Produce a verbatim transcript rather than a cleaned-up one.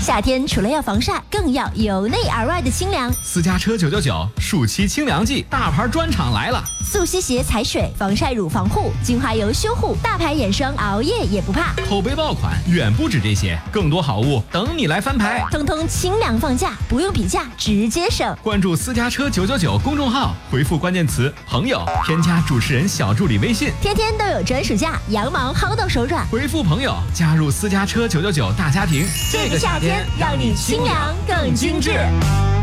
夏天除了要防晒，更要由内而外的清凉。 私家车九九九暑期清凉季，大牌专场来了！ 速吸鞋踩水，防晒乳防护，精华油修护，大牌眼霜，熬夜也不怕。 口碑爆款远不止这些，更多好物等你来翻牌。 通通清凉放价，不用比价，直接省。 关注私家车九九九公众号，回复关键词朋友，添加主持人小助理微信， 天天都有专属价，羊毛薅到手软。 回复朋友，加入私家车九九九大家庭。 这个夏天让你清凉更精致。